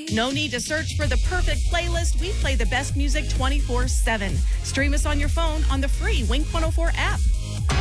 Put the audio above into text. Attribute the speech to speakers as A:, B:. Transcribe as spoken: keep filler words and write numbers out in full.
A: No need to search for the perfect playlist. We play the best music twenty-four seven. Stream us on your phone on the free Wink one oh four app.